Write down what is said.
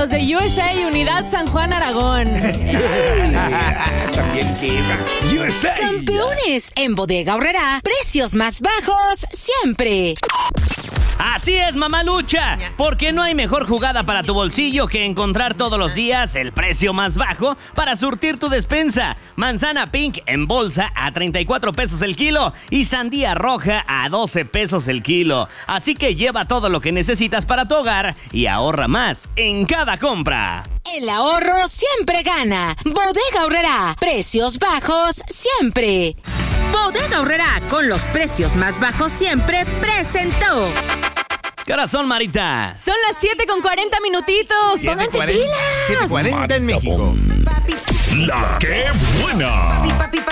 los de USA Unidad San Juan Aragón. También quema. USA. Campeones, en Bodega Aurrerá, precios más bajos siempre. Así es, mamalucha, porque no hay mejor jugada para tu bolsillo que encontrar todos los días el precio más bajo para surtir tu despensa. Manzana pink en bolsa a 34 pesos el kilo y sandía roja a 12 pesos el kilo. Así que lleva todo lo que necesitas para tu hogar y ahorra más en cada compra. El ahorro siempre gana. Bodega Aurrerá, precios bajos siempre. Bodega Aurrerá, con los precios más bajos siempre, presentó. ¿Qué hora son, Marita? Son las 7:40 minutitos. Pónganse 7:40 pilas. 7:40 en México. La que buena.